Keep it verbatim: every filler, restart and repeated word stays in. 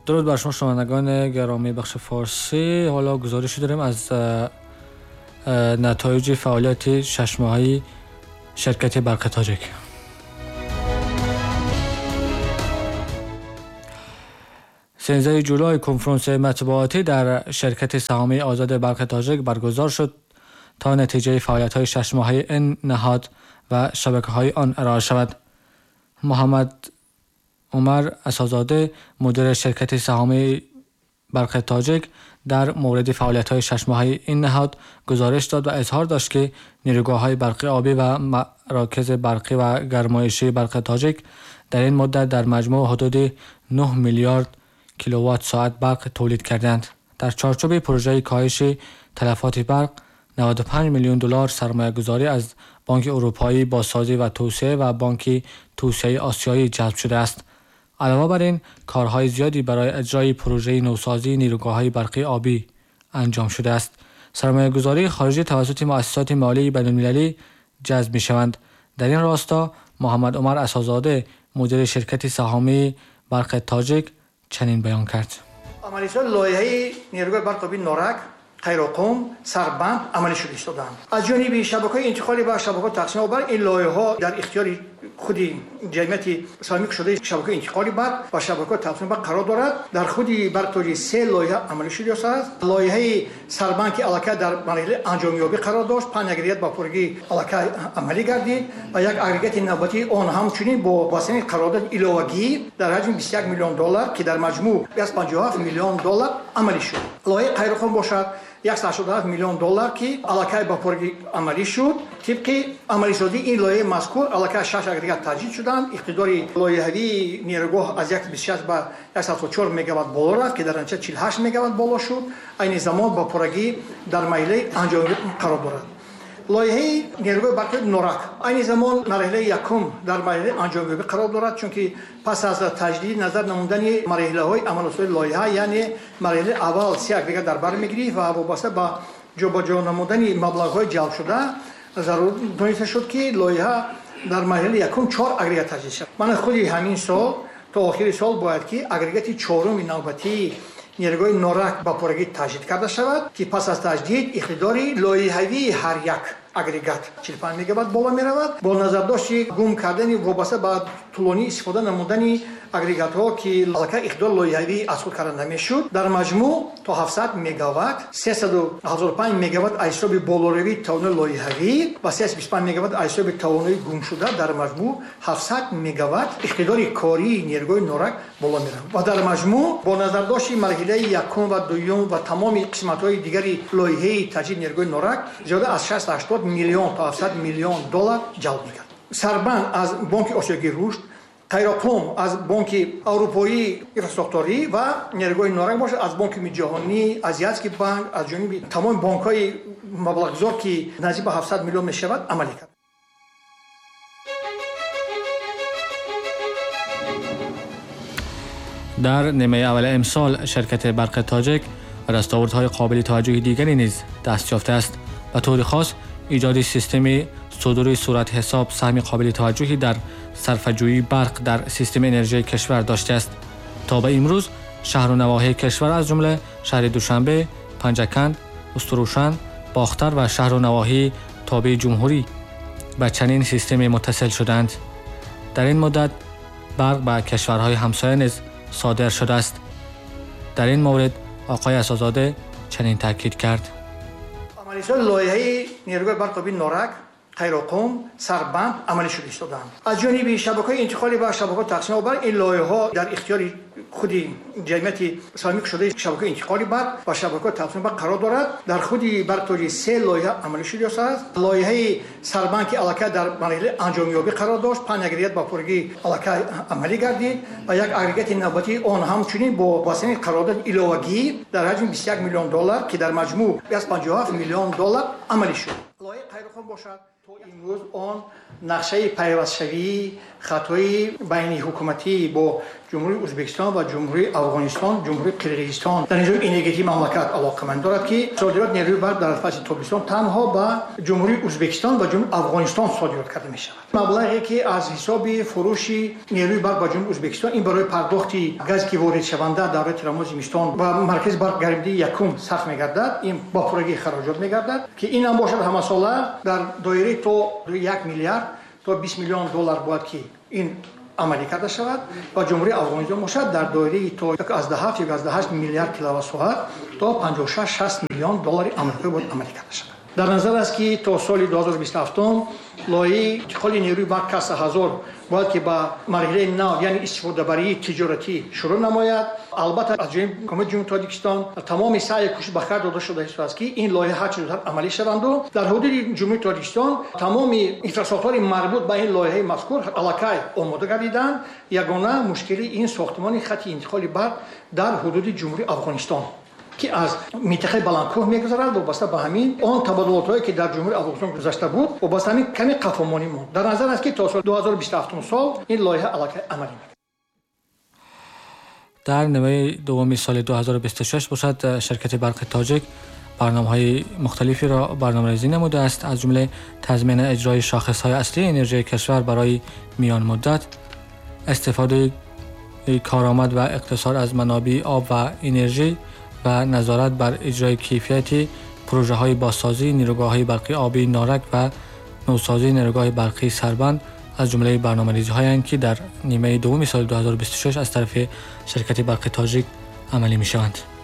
درود بر شما شنوندگان گرامی بخش فارسی. حالا گزارشی داریم از نتایج فعالیت شش ماهه شرکت برق تاجیک. سیزده جولای کنفرانس مطبوعاتی در شرکت سهامی آزاد برق تاجیک برگزار شد تا نتیجه فعالیت‌های شش ماهه این نهاد و شبکه‌های آن ارائه شود. محمد عمر اساس‌زاده مدیر شرکت سهامی برق تاجیک در مورد فعالیت‌های شش ماهه این نهاد گزارش داد و اظهار داشت که نیروگاه‌های برقی آبی و مراکز برقی و گرمایشی برق تاجیک در این مدت در مجموع حدود نه میلیارد کیلووات ساعت برق تولید کردند. در چارچوب پروژه کاهش تلفات برق نود و پنج میلیون دلار سرمایه‌گذاری از بانک اروپایی بازسازی و توسعه و بانک توسعه آسیایی جلب شده است. علاوه بر این، کارهای زیادی برای اجرای پروژه نوسازی نیروگاه‌های برقی آبی انجام شده است. سرمایه‌گذاری خارجی توسط مؤسسات مالی بین‌المللی جذب می‌شوند. در این راستا محمد عمر اساس‌زاده مدیر شرکت سهامی برق تاجیک چنین بیان کرد: عملیات لایحه نیروگاه برق آبی نورک، خیرقوم، سربند عملی شده استادند. از جانب شبکه‌های انتقالی و شبکه‌های تقسیم آب این لایحه‌ها در اختیار خود جمعیت سهامی شده شبکه انتقالی برق و شبکه تقسیم برق قرار دارد. در خود برق تاجیک سه لایحه عملی شده است. لایحه سربند که الکی در مرحله انجامیابی قرار داشت، پنج اگریگات با پروژه الکی عملی گردید و یک اگریگات نوبتی آن همچنین با واسطه قرارداد ایلاوگی در حجم بیست و یک میلیون دلار که در مجموع بیست و پنجاه و هفت میلیون دلار عملی شد. لایحه خیرقوم باشد صد و هشتاد و هفت میلیون دلار که الکی با پروژه عملی شد. طبق عملی سازی این لایحه مذکور الکی شش اگریگات تجدید شدند. اقتدار لایحه‌ای نیروگاه از یک بیست و شش به صد و چهار مگاوات بالا رفت که در نتیجه چهل و هشت مگاوات بالا شد. این زمان با پروژه در مرحله انجامی قرار دارد. لایحه نیروگاه برق نورک این زمان مرحله یکم در مرحله انجامی قرار دارد، چون که پس از تجدید نظر نمودن مرحله های عمل لایحه یعنی مرحله اول سه اگریگات در بر میگیرید و وابسته به جابجا نمودن مبلغ های جلب شده ضرور دانسته شد که لایحه در مرحله یکم چهار اگریگات تجدید شد. من خود همین سال تا آخر سال باید که اگریگات چهارم نوبتی نیروگاه نورک با پروژه تجدید کرده شود که پس از تجدید اقتداری لایحه‌ای هر یک اگریگات چهل و پنج مگاوات بالا می رود. با نظر داشت گم کردن وابسته به طولانی استفاده نمودن اگریگات ها که الکی اقتدار لایحه‌ای اصل کرده نمیشد، در مجموع تا هفتصد مگاوات سیصد و هفتاد و پنج مگاوات از حساب بالاروی توان لایحه‌ای و سیصد و بیست و پنج مگاوات از حساب توانای گم شده در مجموع هفتصد مگاوات اقتدار کاری نیروگاه نورک بالا می رود. و در مجموع با نظر داشت مرحله یکم و دوم و تمام قسمت های دیگری لایحه تجدید نیروگاه نورک زیاده از شصت تا هشتاد میلیون تا هفتصد میلیون دلار جلب می‌کرد. سربند از بانک آسیایی رشد، خیرقوم از بانک اروپایی اینفراستراکتوری و نیروگاه نورک باشد از بانک جهانی، آزیاتیک بانک، از جانب تمام بانک‌های مبلغ‌گذار که نزدیک به هفتصد میلیون میشود عملی کرد. در نیمه اول امسال شرکت برق تاجیک و دستاوردهای قابل توجه دیگری نیز دست یافته است. به طور خاص ایجاد سیستم صدور صورت حساب سهم قابل توجهی در صرفه‌جویی برق در سیستم انرژی کشور داشته است. تا به امروز شهر و نواحی کشور از جمله شهر دوشنبه، پنجکند، استروشن، باختر و شهر و نواحی تابع جمهوری به چنین سیستم متصل شدند. در این مدت برق به کشورهای همسایه نیز صادر شده است. در این مورد آقای اساس‌زاده چنین تاکید کرد: عملیات لایحه نیروگاه برق آبی نورک، خیرقوم، سربند عملی شده استادند. از جانب شبکه‌های انتقالی و شبکه‌های تقسیم آب این لایحه‌ها در اختیار خود جمعیت سهامی شده شبکه انتقالی برق و شبکه تقسیم برق قرار دارد. در خود برق تاجیک سه لایحه عملی شده است. لایحه سربند که الکی در مرحله انجامیابی قرار داشت، پنج اگریگات با پروژه الکی عملی گردید و یک اگریگات نوبتی آن همچنین با واسطه قرارداد ایلاوگی در حجم بیست و یک میلیون دلار که در مجموع بیست و پنجاه و هفت میلیون دلار عملی شد. لایحه خیرقوم باشد تا امروز آن نقشه پیوستشوی خطای بین حکومتی با جمهوری ازبکستان و جمهوری افغانستان، جمهوری قرقیزستان در اینجا انرژی مملکت علاقمند دارد که صادرات نیروی برق در فصل تابستان تنها به جمهوری ازبکستان و جمهوری افغانستان صادرات کرده می شود. مبلغی که از حساب فروش نیروی برق به جمهوری ازبکستان این برای پرداخت گاز که وارد شونده در ترمز زمستان و مرکز برق گرمدی یکم صرف می‌گردد، این با پورگی خراجات می‌گردد که این هم باشد همه ساله در دایره تو یک میلیارد تا بیست میلیون دلار باید که این عملی کرده شود و جمهوری افغانستان باشد در دایره تا از هفت یا از هشت میلیارد کیلووات ساعت تا پنجاه و شش شصت میلیون دلار آمریکایی باید عملی کرده شود. در نظر است که تا سال دو هزار و بیست و هفت لایحه انتقال نیروی برق کسر هزار باید که با مرحله نو یعنی استفاده بری تجارتی شروع نماید. البته از جانب حکومت جمهوری تاجیکستان تمام سعی کوشش به کار داده شده است که این لایحه هر چه زودتر عملی شوند و در حدود جمهوری تاجیکستان تمام اینفراستراکچور مربوط به این لایحه مذکور علاقه آماده گردیدند. یگانه مشکلی این ساختمان خط انتقال برق در حدود جمهوری افغانستان که از منطقه بلندکوه میگذرد و وابسته به همین آن تبادلات‌هایی که در جمهوری افغانستان گذشته بود و وابسته همین کمی قفامانی ماند. در نظر است که تا سال دو هزار و بیست و هفت سال این لایحه علاقه عملی می‌شود. در نیمه دوم سال دو هزار و بیست و شش باشد شرکت برق تاجیک برنامه‌های مختلفی را برنامه‌ریزی نموده است، از جمله تضمین اجرای شاخص‌های اصلی انرژی کشور برای میان مدت، استفاده کارآمد و اقتصاد از منابع آب و انرژی و نظارت بر اجرای کیفیتی پروژه‌های بازسازی نیروگاه‌های برقی آبی نارک و نوسازی نیروگاه برقی سربند از جمله برنامه‌ریزی‌هایی که در نیمه دوم سال دو هزار و بیست و شش از طرف شرکت برق تاجیک عملی می‌شوند.